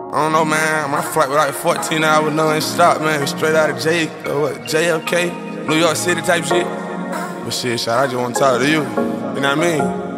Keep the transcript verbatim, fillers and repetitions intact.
I don't know, man. My flight was like fourteen hours, no stop, man. Straight out of J, uh, what, J F K, New York City type shit. But shit, shot, I just want to talk to you. You know what I mean?